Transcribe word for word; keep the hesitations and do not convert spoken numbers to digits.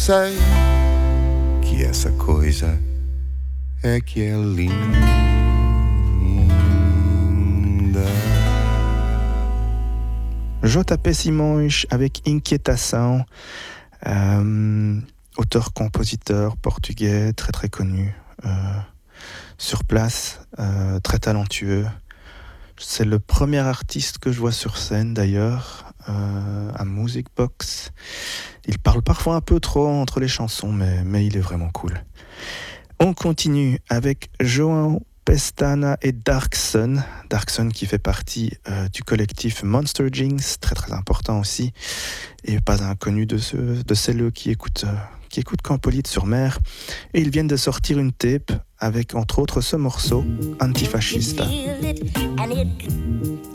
sei que essa coisa é que é linda. J P Simões avec Inquietação, euh, auteur-compositeur portugais très très connu, euh, sur place, euh, très talentueux. C'est le premier artiste que je vois sur scène d'ailleurs, euh, à Music Box. Il parle parfois un peu trop entre les chansons, mais, mais il est vraiment cool. On continue avec João Pestana et Dark Sun. Dark Sun qui fait partie euh, du collectif Monster Jinx, très très important aussi, et pas inconnu de, ceux, de celles qui écoutent, euh, qui écoutent Campolide sur mer. Et ils viennent de sortir une tape avec entre autres ce morceau, Antifascista.